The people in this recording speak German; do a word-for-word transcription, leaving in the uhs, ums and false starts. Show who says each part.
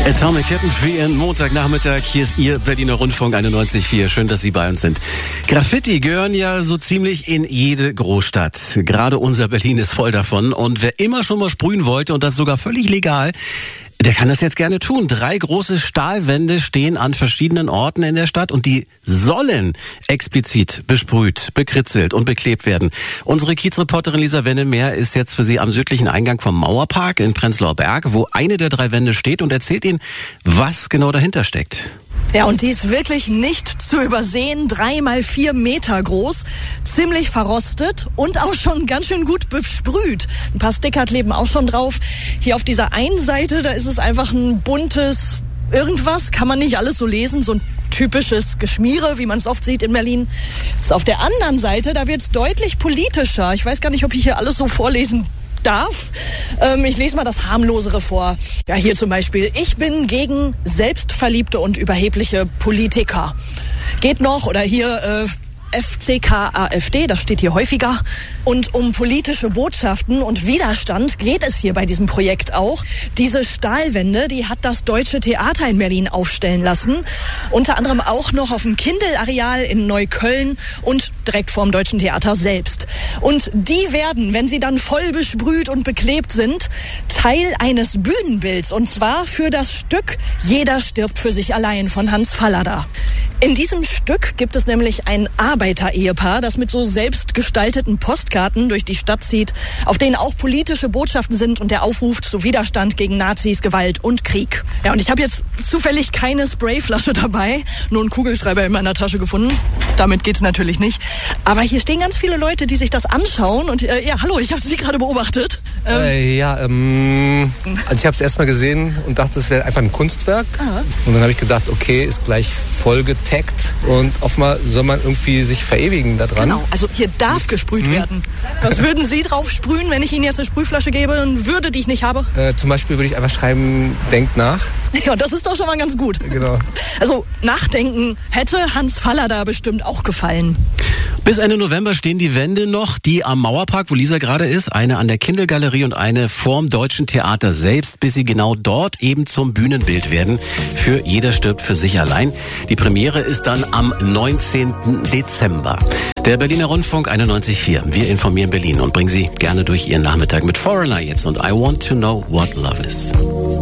Speaker 1: Atomic Kitten für Ihren Montagnachmittag. Hier ist Ihr Berliner Rundfunk einundneunzig Komma vier. Schön, dass Sie bei uns sind. Graffiti gehören ja so ziemlich in jede Großstadt. Gerade unser Berlin ist voll davon. Und wer immer schon mal sprühen wollte und das sogar völlig legal, der kann das jetzt gerne tun. Drei große Stahlwände stehen an verschiedenen Orten in der Stadt und die sollen explizit besprüht, bekritzelt und beklebt werden. Unsere Kiezreporterin Lisa Wennemeer ist jetzt für Sie am südlichen Eingang vom Mauerpark in Prenzlauer Berg, wo eine der drei Wände steht, und erzählt Ihnen, was genau dahinter steckt.
Speaker 2: Ja, und die ist wirklich nicht zu übersehen. Drei mal vier Meter groß, ziemlich verrostet und auch schon ganz schön gut besprüht. Ein paar Sticker kleben auch schon drauf. Hier auf dieser einen Seite, da ist es einfach ein buntes irgendwas, kann man nicht alles so lesen, so ein typisches Geschmiere, wie man es oft sieht in Berlin. Jetzt auf der anderen Seite, da wird es deutlich politischer. Ich weiß gar nicht, ob ich hier alles so vorlesen darf. Ähm, ich lese mal das harmlosere vor. Ja, hier zum Beispiel: Ich bin gegen selbstverliebte und überhebliche Politiker. Geht noch. Oder hier äh, F C K AfD, das steht hier häufiger. Und um politische Botschaften und Widerstand geht es hier bei diesem Projekt auch. Diese Stahlwände, die hat das Deutsche Theater in Berlin aufstellen lassen. Unter anderem auch noch auf dem Kindl-Areal in Neukölln und direkt vorm Deutschen Theater selbst. Und die werden, wenn sie dann voll besprüht und beklebt sind, Teil eines Bühnenbilds. Und zwar für das Stück Jeder stirbt für sich allein von Hans Fallada. In diesem Stück gibt es nämlich ein Arbeiter-Ehepaar, das mit so selbst gestalteten Postkarten durch die Stadt zieht, auf denen auch politische Botschaften sind und der Aufruf zu Widerstand gegen Nazis, Gewalt und Krieg. Ja, und ich habe jetzt zufällig keine Sprayflasche dabei, nur einen Kugelschreiber in meiner Tasche gefunden. Damit geht's natürlich nicht. Aber hier stehen ganz viele Leute, die sich das anschauen. Und äh, ja, hallo, ich habe Sie gerade beobachtet.
Speaker 3: Ähm, äh, ja, ähm, also ich habe es erstmal gesehen und dachte, es wäre einfach ein Kunstwerk. Aha. Und dann habe ich gedacht, okay, ist gleich voll getaggt und offenbar soll man irgendwie sich verewigen da dran.
Speaker 2: Genau, also hier darf gesprüht mhm. werden. Was würden Sie drauf sprühen, wenn ich Ihnen jetzt eine Sprühflasche gebe und würde, die ich nicht habe?
Speaker 3: Äh, zum Beispiel würde ich einfach schreiben, denkt nach.
Speaker 2: Ja, das ist doch schon mal ganz gut.
Speaker 3: Genau.
Speaker 2: Also nachdenken hätte Hans Fallada bestimmt auch gefallen.
Speaker 1: Bis Ende November stehen die Wände noch, die am Mauerpark, wo Lisa gerade ist, eine an der Kindl-Galerie und eine vorm Deutschen Theater selbst, bis sie genau dort eben zum Bühnenbild werden für Jeder stirbt für sich allein. Die Premiere ist dann am neunzehnten Dezember. Der Berliner Rundfunk einundneunzig Komma vier. Wir informieren Berlin und bringen Sie gerne durch Ihren Nachmittag mit Foreigner jetzt und I Want to Know What Love Is.